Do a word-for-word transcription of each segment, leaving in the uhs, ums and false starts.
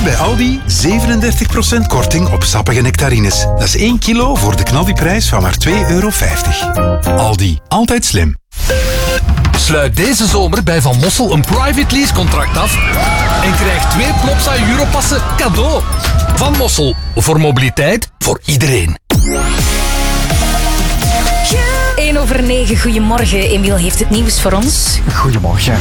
bij Aldi zevenendertig procent korting op sappige nectarines. Dat is één kilo voor de knaldiprijs van maar twee euro vijftig. Aldi, altijd slim. Sluit deze zomer bij Van Mossel een private lease contract af en krijg twee Plopsa Europassen cadeau. Van Mossel, voor mobiliteit, voor iedereen. één over negen, goedemorgen. Emiel heeft het nieuws voor ons. Goedemorgen.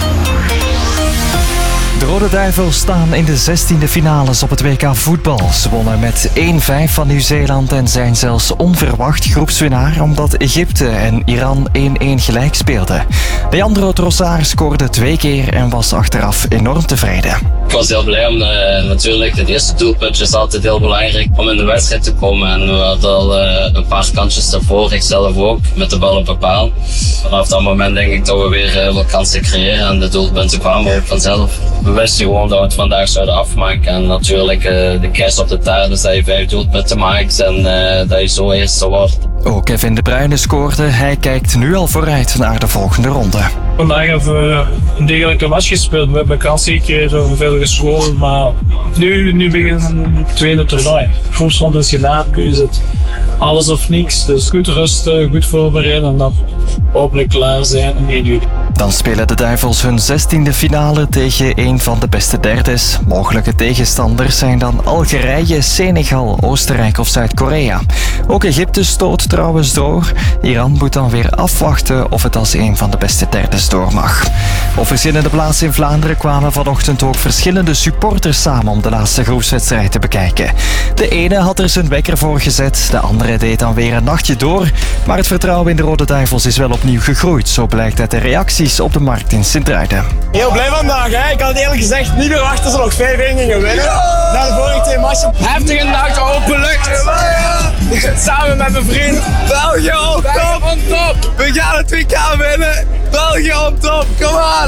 De Rode Duivels staan in de zestiende finales op het W K voetbal. Ze wonnen met één vijf van Nieuw-Zeeland en zijn zelfs onverwacht groepswinnaar omdat Egypte en Iran één-één gelijk speelden. Leandro Trossard scoorde twee keer en was achteraf enorm tevreden. Ik was heel blij om uh, natuurlijk het eerste doelpuntje is altijd heel belangrijk om in de wedstrijd te komen. En we hadden al uh, een paar kantjes ervoor, ik zelf ook, met de bal op de paal. Vanaf dat moment denk ik dat we weer uh, wat kansen creëren en de doelpunten kwamen ook vanzelf. We wisten gewoon dat we het vandaag zouden afmaken. En natuurlijk uh, de kerst op de taart is dat je vijf doelpunten maakt en uh, dat je zo eerste wordt. Ook Kevin De Bruyne scoorde. Hij kijkt nu al vooruit naar de volgende ronde. Vandaag hebben we een degelijke match gespeeld. We hebben kansen gekregen, veel geschoten, maar nu, nu begint het tweede toernooi. Groepsronde is gedaan, nu is het alles of niks. Dus goed rusten, goed voorbereiden en dan hopelijk klaar zijn in één juli. Dan spelen de Duivels hun zestiende finale tegen een van de beste derdes. Mogelijke tegenstanders zijn dan Algerije, Senegal, Oostenrijk of Zuid-Korea. Ook Egypte stoot trouwens door. Iran moet dan weer afwachten of het als een van de beste derdes door mag. Op verschillende plaatsen in Vlaanderen kwamen vanochtend ook verschillende supporters samen om de laatste groepswedstrijd te bekijken. De ene had er zijn wekker voor gezet, de andere deed dan weer een nachtje door. Maar het vertrouwen in de Rode Duivels is wel opnieuw gegroeid, zo blijkt uit de reacties op de markt in Sint-Truiden. Heel blij vandaag, hè? Ik had het eerlijk gezegd niet verwacht dat ze nog vijf één gingen winnen. Na de vorige twee matchen. Heftige nacht, open lucht. Ik zit samen met mijn vriend. België op top! On top! We gaan het W K winnen! België op top! Kom aan,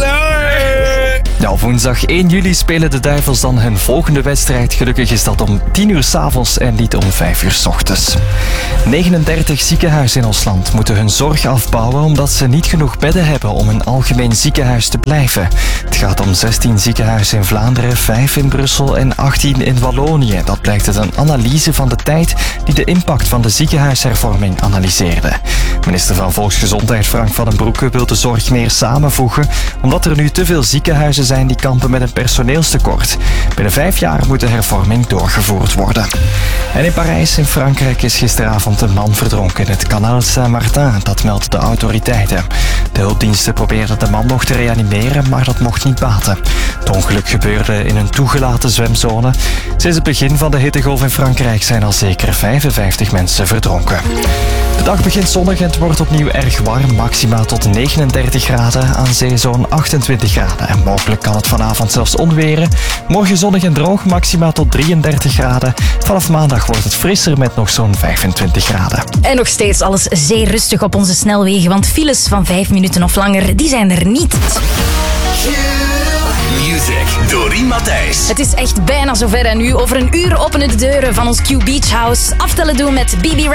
hey! Ja, op woensdag één juli spelen de Duivels dan hun volgende wedstrijd. Gelukkig is dat om tien uur 's avonds en niet om vijf uur 's ochtends. negenendertig ziekenhuizen in ons land moeten hun zorg afbouwen omdat ze niet genoeg bedden hebben om een algemeen ziekenhuis te blijven. Het gaat om zestien ziekenhuizen in Vlaanderen, vijf in Brussel en achttien in Wallonië. Dat blijkt uit een analyse van de tijd die de impact van de ziekenhuishervorming analyseerde. Minister van Volksgezondheid Frank van den Broeke wil de zorg meer samenvoegen omdat er nu te veel ziekenhuizen zijn die kampen met een personeelstekort. Binnen vijf jaar moet de hervorming doorgevoerd worden. En in Parijs in Frankrijk is gisteravond een man verdronken in het Canal Saint-Martin. Dat meldt de autoriteiten. De hulpdiensten probeerden de man nog te reanimeren, maar dat mocht niet baten. Het ongeluk gebeurde in een toegelaten zwemzone. Sinds het begin van de hittegolf in Frankrijk zijn al zeker vijfenvijftig mensen verdronken. De dag begint zonnig en het wordt opnieuw erg warm. Maxima tot negenendertig graden, aan zee zo'n achtentwintig graden. En mogelijk kan het vanavond zelfs onweren. Morgen zonnig en droog, maxima tot drieëndertig graden. Vanaf maandag wordt het frisser met nog zo'n vijfentwintig graden. En nog steeds alles zeer rustig op onze snelwegen, want files van vijf minuten of langer, die zijn er niet. Music, Doreen Matthijs. Het is echt bijna zover en nu. Over een uur openen de deuren van ons Q Beach House. Aftellen doen met B B